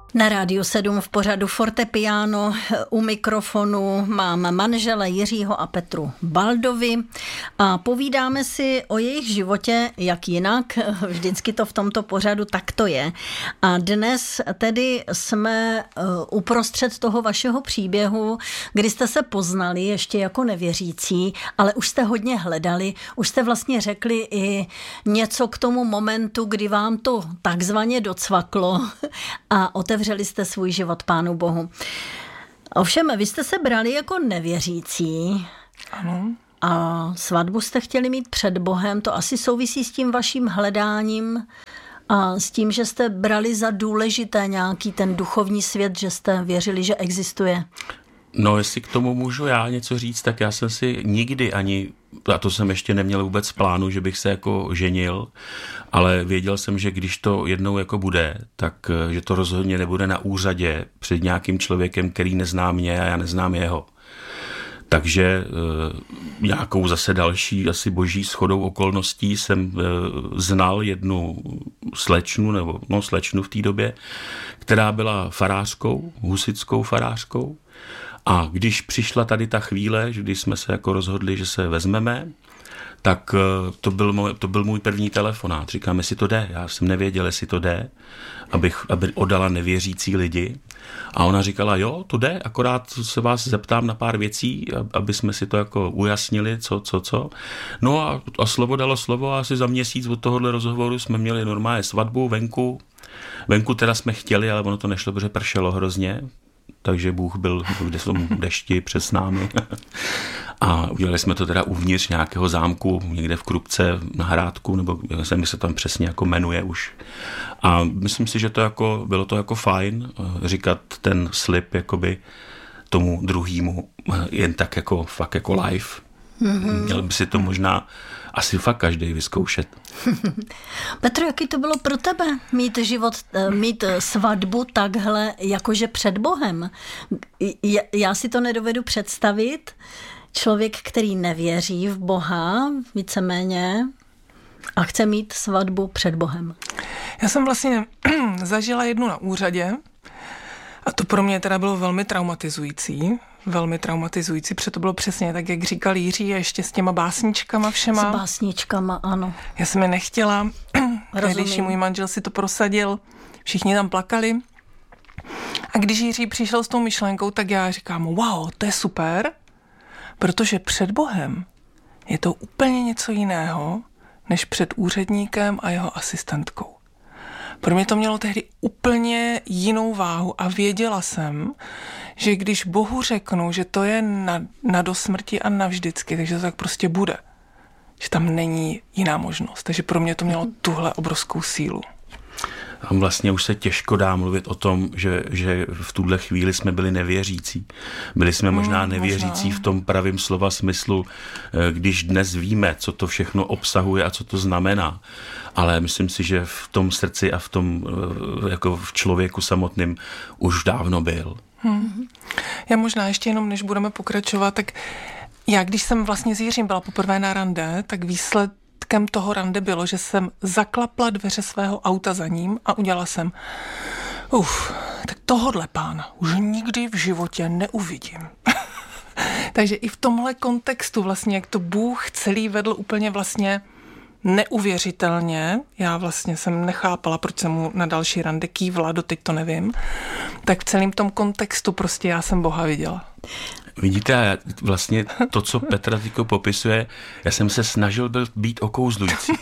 Na Rádiu 7 v pořadu Fortepiano u mikrofonu mám manžele Jiřího a Petru Baldovi a povídáme si o jejich životě, jak jinak, vždycky to v tomto pořadu tak to je. A dnes tedy jsme uprostřed toho vašeho příběhu, kdy jste se poznali ještě jako nevěřící, ale už jste hodně hledali, už jste vlastně řekli i něco k tomu momentu, kdy vám to takzvaně docvaklo a otevřeli jste svůj život Pánu Bohu. Ovšem, vy jste se brali jako nevěřící. Ano. A svatbu jste chtěli mít před Bohem. To asi souvisí s tím vaším hledáním a s tím, že jste brali za důležité nějaký ten duchovní svět, že jste věřili, že existuje. No, jestli k tomu můžu já něco říct, tak já jsem si nikdy ani, a to jsem ještě neměl vůbec v plánu, že bych se jako ženil, ale věděl jsem, že když to jednou jako bude, tak že to rozhodně nebude na úřadě před nějakým člověkem, který nezná mě a já neznám jeho. Takže nějakou zase další asi boží shodou okolností jsem znal jednu slečnu v té době, která byla farářkou, husitskou farářkou. A když přišla tady ta chvíle, kdy jsme se jako rozhodli, že se vezmeme, tak to byl můj první telefonát. Říkám, jestli to jde. Já jsem nevěděl, jestli to jde, aby oddala nevěřící lidi. A ona říkala, jo, to jde, akorát se vás zeptám na pár věcí, aby jsme si to jako ujasnili, co. No a slovo dalo slovo a asi za měsíc od tohohle rozhovoru jsme měli normálně svatbu venku. Venku teda jsme chtěli, ale ono to nešlo, protože pršelo hrozně. Takže Bůh byl v dešti přes námi. A udělali jsme to teda uvnitř nějakého zámku, někde v Krupce na Hrádku, nebo jak se tam přesně jako jmenuje už. A myslím si, že bylo to jako fajn říkat ten slib jakoby tomu druhýmu jen tak jako fakt jako live. Mm-hmm. Měl by si to možná asi fakt každý vyzkoušet. Petro, jaký to bylo pro tebe mít svatbu takhle jakože před Bohem? Já si to nedovedu představit. Člověk, který nevěří v Boha, víceméně, a chce mít svatbu před Bohem. Já jsem vlastně zažila jednu na úřadě a to pro mě teda bylo velmi traumatizující, protože to bylo přesně tak, jak říkal Jiří, ještě s těma básničkama všema. S básničkama, ano. Já jsem je nechtěla, když můj manžel si to prosadil, všichni tam plakali. A když Jiří přišel s tou myšlenkou, tak já říkám, wow, to je super, protože před Bohem je to úplně něco jiného, než před úředníkem a jeho asistentkou. Pro mě to mělo tehdy úplně jinou váhu a věděla jsem, že když Bohu řeknu, že to je na dosmrti a navždycky, takže to tak prostě bude. Že tam není jiná možnost. Takže pro mě to mělo tuhle obrovskou sílu. A vlastně už se těžko dá mluvit o tom, že v tuhle chvíli jsme byli nevěřící. Byli jsme možná nevěřící v tom pravém slova smyslu, když dnes víme, co to všechno obsahuje a co to znamená. Ale myslím si, že v tom srdci a v tom jako v člověku samotným už dávno byl. Já možná ještě jenom, než budeme pokračovat, tak já, když jsem vlastně s Jiřím byla poprvé na rande, tak výsledkem toho rande bylo, že jsem zaklapla dveře svého auta za ním a udělala jsem tak tohodle pána už nikdy v životě neuvidím. Takže i v tomhle kontextu vlastně, jak to Bůh celý vedl úplně vlastně neuvěřitelně, já vlastně jsem nechápala, proč jsem mu na další rande kývla, doteď to nevím, tak v celém tom kontextu prostě já jsem Boha viděla. Vidíte, vlastně to, co Petra tyko popisuje, já jsem se snažil být okouzlující.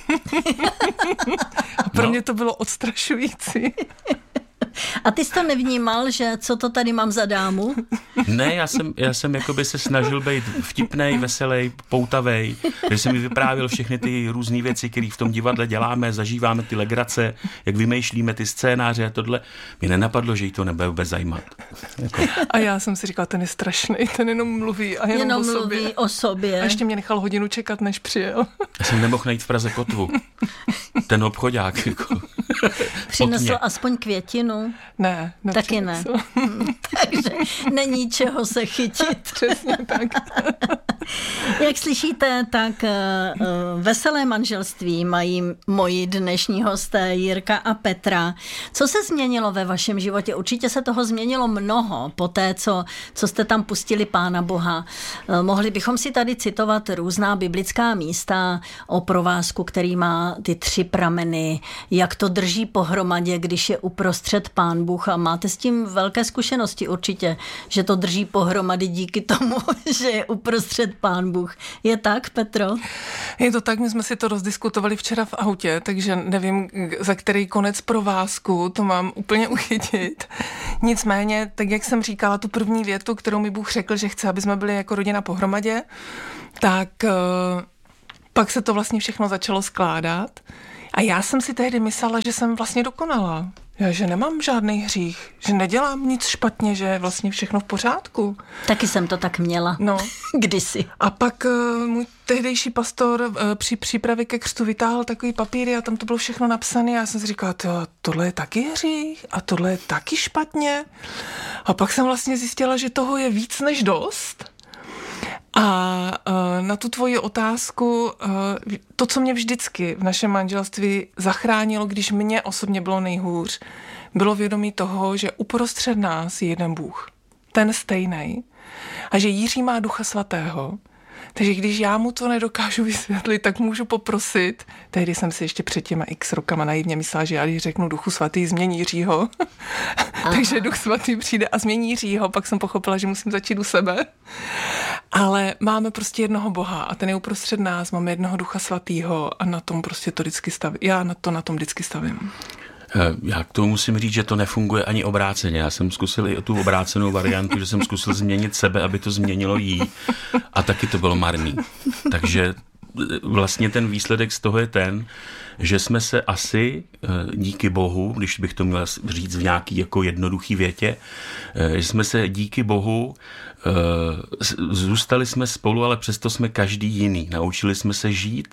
A pro mě to bylo odstrašující. A ty jsi to nevnímal, že co to tady mám za dámu? Ne, já jsem jakoby se snažil být vtipnej, veselej, poutavej, že jsem mi vyprávěl všechny ty různé věci, které v tom divadle děláme, zažíváme ty legrace, jak vymýšlíme ty scénáře a tohle. Mě nenapadlo, že jí to nebude vůbec zajímat. Jako. A já jsem si říkala, ten je strašný, ten jenom mluví a jenom mluví o sobě. A ještě mě nechal hodinu čekat, než přijel. Já jsem nemohl najít v Praze kotvu. Ten obchodák. Jako. Přinesl aspoň květinu? Ne. Taky ne. Takže není čeho se chytit. Přesně tak. Jak slyšíte, tak veselé manželství mají moji dnešní hosté Jirka a Petra. Co se změnilo ve vašem životě? Určitě se toho změnilo mnoho po té, co jste tam pustili Pána Boha. Mohli bychom si tady citovat různá biblická místa o provázku, který má ty 3 prameny, jak to drží pohromadě, když je uprostřed Pán Bůh, a máte s tím velké zkušenosti určitě, že to drží pohromady díky tomu, že je uprostřed Pán Bůh. Je tak, Petro? Je to tak, my jsme si to rozdiskutovali včera v autě, takže nevím, za který konec provázku to mám úplně uchytit. Nicméně, tak jak jsem říkala, tu první větu, kterou mi Bůh řekl, že chce, aby jsme byli jako rodina pohromadě, tak pak se to vlastně všechno začalo skládat. A já jsem si tehdy myslela, že jsem vlastně dokonala. Že nemám žádný hřích, že nedělám nic špatně, že je vlastně všechno v pořádku. Taky jsem to tak měla. No. Kdysi. A pak můj tehdejší pastor při přípravě ke křtu vytáhl takový papíry a tam to bylo všechno napsané a já jsem si říkala, tohle je taky hřích a tohle je taky špatně. A pak jsem vlastně zjistila, že toho je víc než dost. A na tu tvoji otázku, to, co mě vždycky v našem manželství zachránilo, když mě osobně bylo nejhůř, bylo vědomí toho, že uprostřed nás je jeden Bůh, ten stejnej, a že Jiří má Ducha Svatého. Takže když já mu to nedokážu vysvětlit, tak můžu poprosit. Tehdy jsem si ještě před těma x rokama naivně myslela, že já když řeknu Duchu Svatý, změní Jiřího. Takže Duch Svatý přijde a změní Jiřího. Pak jsem pochopila, že musím začít u sebe. Ale máme prostě jednoho Boha a ten je uprostřed nás. Máme jednoho Ducha Svatýho a na tom prostě to vždycky stavím. Já na tom vždycky stavím. Já k tomu musím říct, že to nefunguje ani obráceně. Já jsem zkusil i tu obrácenou variantu, že jsem zkusil změnit sebe, aby to změnilo jí, a taky to bylo marný. Takže vlastně ten výsledek z toho je ten, že jsme se asi díky Bohu, když bych to měl říct v nějaký jako jednoduchý větě, že jsme se díky Bohu zůstali jsme spolu, ale přesto jsme každý jiný. Naučili jsme se žít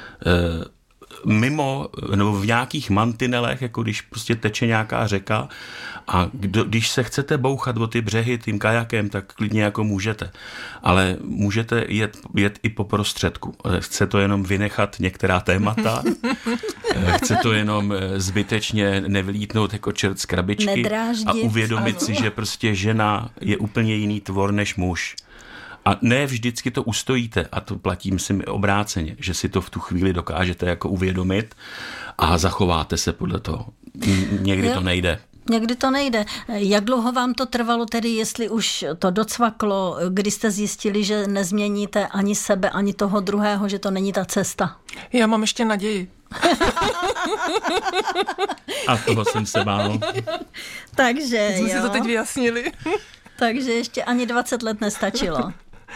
mimo, nebo v nějakých mantinelech, jako když prostě teče nějaká řeka a když se chcete bouchat o ty břehy tím kajakem, tak klidně jako můžete. Ale můžete jet i po prostředku. Chce to jenom vynechat některá témata, chce to jenom zbytečně nevylítnout jako čert z krabičky. Nedráždit, a uvědomit si, že prostě žena je úplně jiný tvor než muž. A ne vždycky to ustojíte, a to platí si obráceně, že si to v tu chvíli dokážete jako uvědomit a zachováte se podle toho. Někdy to nejde. Někdy to nejde. Jak dlouho vám to trvalo tedy, jestli už to docvaklo, kdy jste zjistili, že nezměníte ani sebe, ani toho druhého, že to není ta cesta? Já mám ještě naději. A toho jsem se bál. Takže jsme si to teď vyjasnili. Takže ještě ani 20 let nestačilo.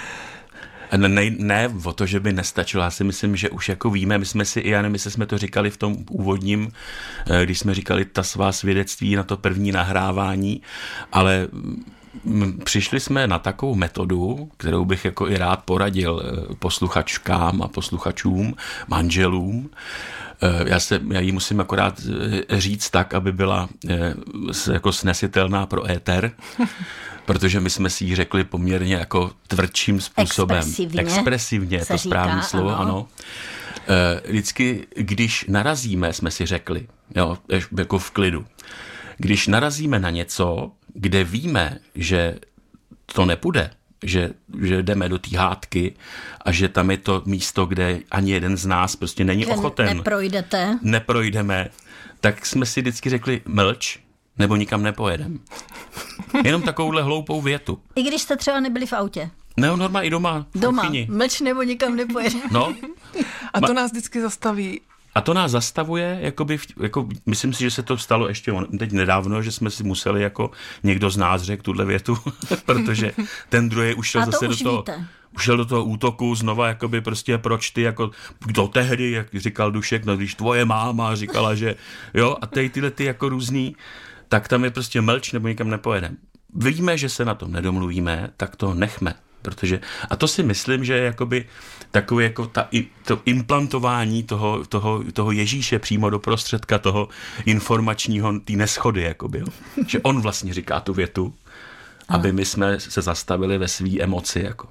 Ne o to, že by nestačilo. Já si myslím, že už jako víme, my jsme si, i já nevím, jestli jsme to říkali v tom úvodním, když jsme říkali ta svá svědectví na to první nahrávání, ale přišli jsme na takovou metodu, kterou bych jako i rád poradil posluchačkám a posluchačům, manželům. Já ji musím akorát říct tak, aby byla jako snesitelná pro éter, protože my jsme si ji řekli poměrně jako tvrdším způsobem. Expresivně to správné slovo, ano. Vždycky, když narazíme, jsme si řekli, jo, jako v klidu, když narazíme na něco, kde víme, že to nepůjde, že jdeme do té hádky a že tam je to místo, kde ani jeden z nás prostě není ochoten. Neprojdeme, tak jsme si vždycky řekli mlč, nebo nikam nepojedem. Jenom takovouhle hloupou větu. I když jste třeba nebyli v autě? Ne, normálně i doma. Mlč nebo nikam nepojedem. No. A to nás vždycky zastaví. A to nás zastavuje, jako myslím si, že se to stalo ještě teď nedávno, že jsme si museli, jako někdo z nás řekl tuhle větu, protože ten druhý už šel zase do toho útoku znova, jakoby prostě proč ty, jako kdo tehdy, jak říkal Dušek, no když tvoje máma říkala, že jo, a tyhle ty jako různý, tak tam je prostě mlč nebo nikam nepojedem. Víme, že se na tom nedomluvíme, tak to nechme. Protože, a to si myslím, že je jakoby takové jako to implantování toho Ježíše přímo do prostředka toho informačního, té neschody, jakoby, jo. Že on vlastně říká tu větu, aby my jsme se zastavili ve svý emoci. Jako.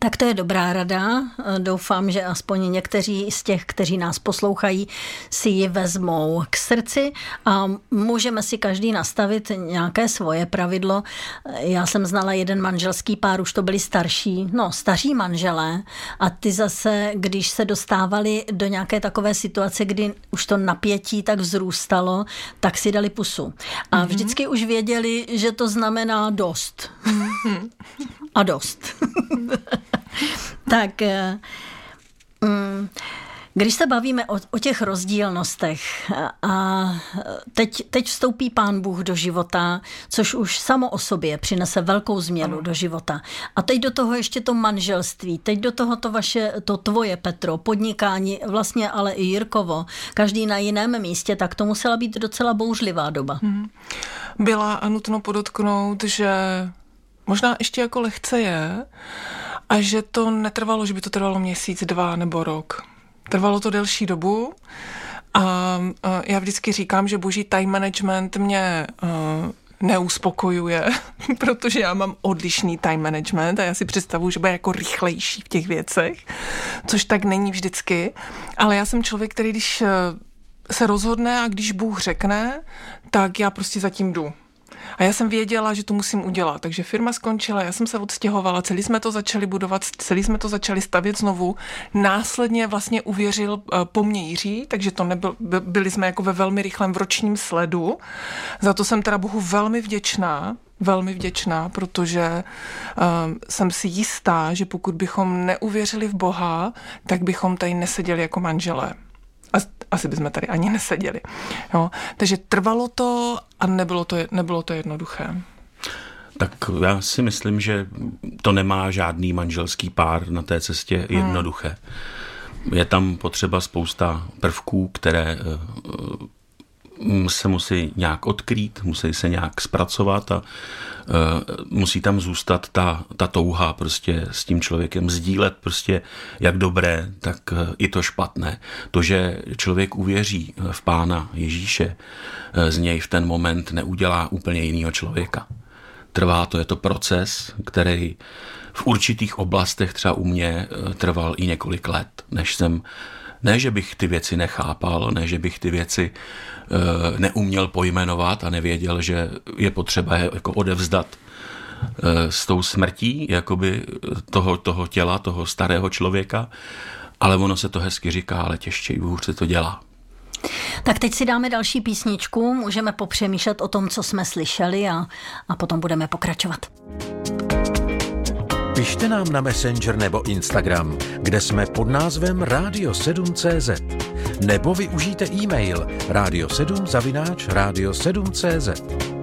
Tak to je dobrá rada. Doufám, že aspoň někteří z těch, kteří nás poslouchají, si ji vezmou k srdci a můžeme si každý nastavit nějaké svoje pravidlo. Já jsem znala jeden manželský pár, už to byli staří manželé a ty zase, když se dostávali do nějaké takové situace, kdy už to napětí tak vzrůstalo, tak si dali pusu. A vždycky už věděli, že to znamená dost. A dost. Tak, když se bavíme o těch rozdílnostech a teď vstoupí Pán Bůh do života, což už samo o sobě přinese velkou změnu do života. A teď do toho ještě to manželství, teď do toho to tvoje, Petro, podnikání, vlastně ale i Jirkovo, každý na jiném místě, tak to musela být docela bouřlivá doba. Byla a nutno podotknout, že možná ještě jako lehce je a že to netrvalo, že by to trvalo měsíc, 2 nebo rok. Trvalo to delší dobu a já vždycky říkám, že boží time management mě neuspokojuje, protože já mám odlišný time management a já si představuji, že bude jako rychlejší v těch věcech, což tak není vždycky, ale já jsem člověk, který když se rozhodne a když Bůh řekne, tak já prostě zatím jdu. A já jsem věděla, že to musím udělat, takže firma skončila, já jsem se odstěhovala, celý jsme to začali budovat, celý jsme to začali stavět znovu. Následně vlastně uvěřil po mně Jiří, takže to byli jsme jako ve velmi rychlém ročním sledu. Za to jsem teda Bohu velmi vděčná, protože jsem si jistá, že pokud bychom neuvěřili v Boha, tak bychom tady neseděli jako manželé. Asi bychom tady ani neseděli. Jo. Takže trvalo to a nebylo to jednoduché. Tak já si myslím, že to nemá žádný manželský pár na té cestě jednoduché. Je tam potřeba spousta prvků, které se musí nějak odkrýt, musí se nějak zpracovat a musí tam zůstat ta touha prostě s tím člověkem sdílet prostě jak dobré, tak i to špatné. To, že člověk uvěří v Pána Ježíše, z něj v ten moment neudělá úplně jinýho člověka. Trvá to, je to proces, který v určitých oblastech třeba u mě trval i několik let, ne, že bych ty věci nechápal, ne, že bych ty věci neuměl pojmenovat a nevěděl, že je potřeba je jako odevzdat s tou smrtí jakoby toho těla, toho starého člověka, ale ono se to hezky říká, ale těžčej hůř se to dělá. Tak teď si dáme další písničku, můžeme popřemýšlet o tom, co jsme slyšeli a potom budeme pokračovat. Pište nám na Messenger nebo Instagram, kde jsme pod názvem Radio7.cz. Nebo využijte e-mail radio7@radio7.cz.